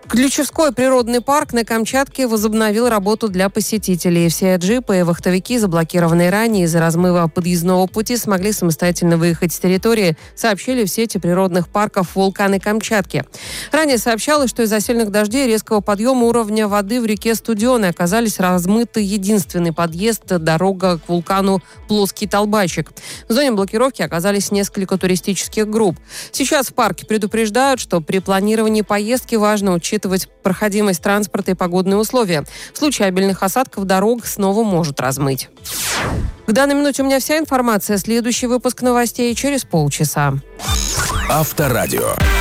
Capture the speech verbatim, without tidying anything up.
Ключевской природный парк на Камчатке возобновил работу для посетителей. Все джипы и вахтовики, заблокированные ранее из-за размыва подъездного пути, смогли самостоятельно выехать с территории, сообщили в сети природных парков «Вулканы Камчатки». Ранее сообщалось, что из-за сильных дождей и резкого подъема уровня воды в реке Студеной оказались размыты единственный подъезд, дорога к вулкану Плоский Толбачик. В зоне блокировки оказались несколько туристических групп. Сейчас в парке предупреждают, что при планировании поездки важно учитывать проходимость транспорта и погодные условия. В случае обильных осадков дорог снова может размыть. К данной минуте у меня вся информация. Следующий выпуск новостей через полчаса. Авторадио.